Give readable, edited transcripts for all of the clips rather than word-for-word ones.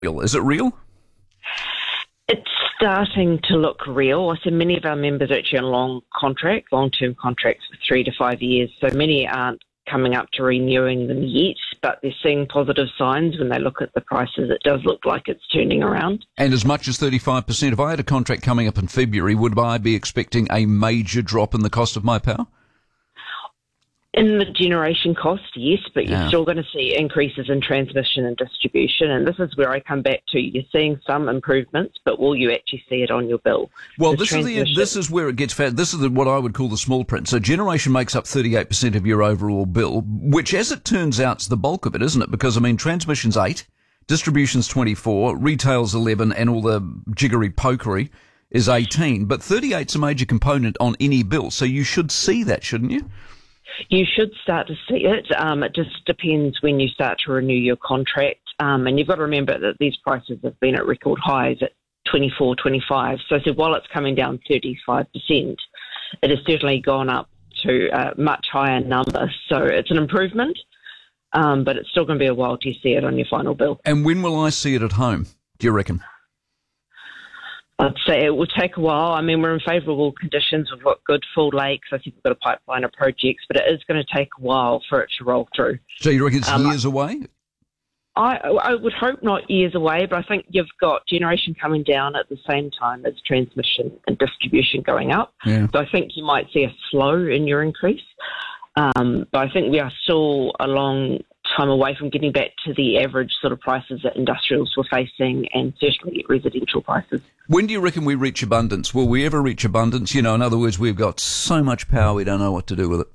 Is it real? It's starting to look real. I said many of our members are actually on long-term contracts for 3 to 5 years, so many aren't coming up to renewing them yet, but they're seeing positive signs when they look at the prices. It does look like it's turning around. And as much as 35%, if I had a contract coming up in February, would I be expecting a major drop in the cost of my power? In the generation cost, yes, but you're still going to see increases in transmission and distribution, and this is where I come back to. You're seeing some improvements, but will you actually see it on your bill? Well, this is where it gets fat. This is what I would call the small print. So generation makes up 38% of your overall bill, which, as it turns out, is the bulk of it, isn't it? Because, I mean, transmission's 8, distribution's 24, retail's 11, and all the jiggery pokery is 18. But 38's a major component on any bill, so you should see that, shouldn't you? You should start to see it. It just depends when you start to renew your contract. And you've got to remember that these prices have been at record highs at 24, 25. So I said, while it's coming down 35%, it has certainly gone up to a much higher number. So it's an improvement, but it's still going to be a while till you see it on your final bill. And when will I see it at home, do you reckon? I'd say it will take a while. I mean, we're in favourable conditions. We've got good full lakes. I think we've got a pipeline of projects, but it is going to take a while for it to roll through. So you reckon it's years away? I would hope not years away, but I think you've got generation coming down at the same time as transmission and distribution going up. Yeah. So I think you might see a slow in your increase. But I think we are still a long time away from getting back to the average sort of prices that industrials were facing and certainly residential prices. When do you reckon we reach abundance? Will we ever reach abundance? You know, in other words, we've got so much power we don't know what to do with it.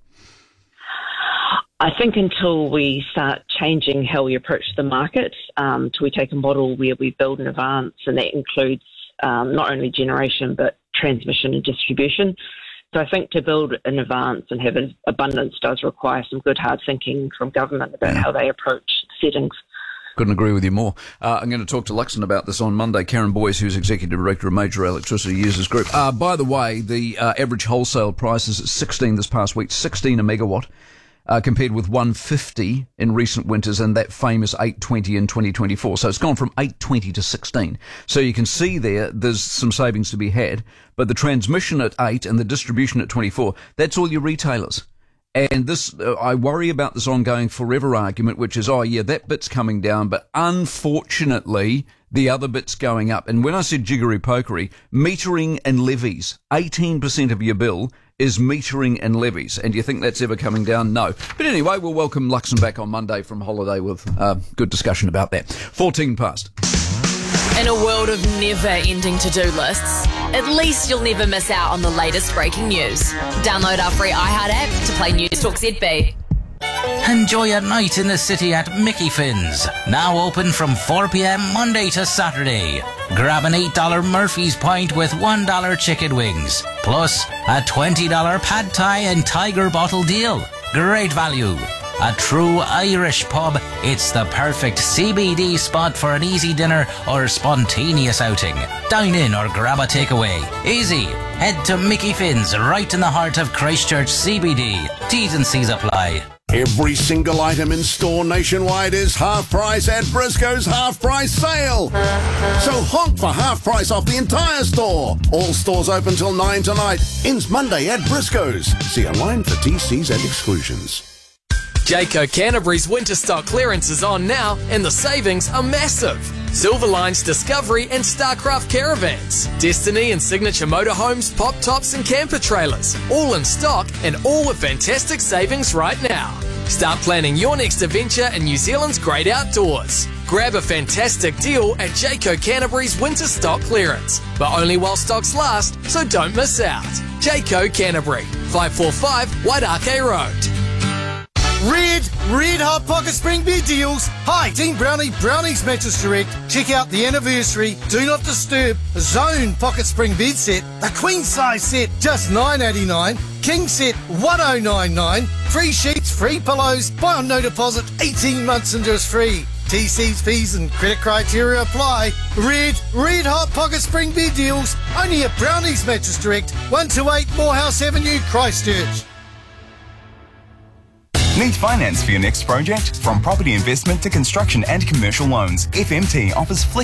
I think until we start changing how we approach the market, till we take a model where we build in advance, and that includes not only generation but transmission and distribution. So I think to build in advance and have an abundance does require some good hard thinking from government about how they approach settings. Couldn't agree with you more. I'm going to talk to Luxon about this on Monday. Karen Boyce, who's Executive Director of Major Electricity Users Group. By the way, the average wholesale price is at 16 this past week, 16 a megawatt, compared with 150 in recent winters and that famous 820 in 2024. So it's gone from 820 to 16. So you can see there's some savings to be had. But the transmission at 8 and the distribution at 24, that's all your retailers. And this, I worry about this ongoing forever argument, which is, that bit's coming down, but unfortunately, the other bit's going up. And when I said jiggery-pokery, metering and levies, 18% of your bill is metering and levies. And do you think that's ever coming down? No. But anyway, we'll welcome Luxon back on Monday from holiday with good discussion about that. 14 past. In a world of never-ending to-do lists, at least you'll never miss out on the latest breaking news. Download our free iHeart app to play News Talk ZB. Enjoy a night in the city at Mickey Finn's. Now open from 4 p.m. Monday to Saturday. Grab an $8 Murphy's Pint with $1 chicken wings. Plus a $20 pad thai and tiger bottle deal. Great value. A true Irish pub, it's the perfect CBD spot for an easy dinner or spontaneous outing. Dine in or grab a takeaway. Easy. Head to Mickey Finn's right in the heart of Christchurch CBD. T's and C's apply. Every single item in store nationwide is half price at Briscoe's half price sale. So honk for half price off the entire store. All stores open till 9 tonight. Ends Monday at Briscoe's. See online for TCs and exclusions. Jayco Canterbury's winter stock clearance is on now, and the savings are massive. Silverline's Discovery and Starcraft caravans, Destiny and Signature motorhomes, pop tops and camper trailers, all in stock and all with fantastic savings right now. Start planning your next adventure in New Zealand's great outdoors. Grab a fantastic deal at Jayco Canterbury's winter stock clearance, but only while stocks last, so don't miss out. Jayco Canterbury, 545 Wairakei Road. Red Hot Pocket Spring beer deals. Hi, Team Brownie, Brownies Mattress Direct. Check out the anniversary Do Not Disturb Zone Pocket Spring bed set. The queen size set, just $9.89. King set, $10.99. Free sheets, free pillows. Buy on no deposit, 18 months interest free. TC's, fees and credit criteria apply. Red Hot Pocket Spring beer deals. Only at Brownies Mattress Direct, 128 Morehouse Avenue, Christchurch. Need finance for your next project? From property investment to construction and commercial loans, FMT offers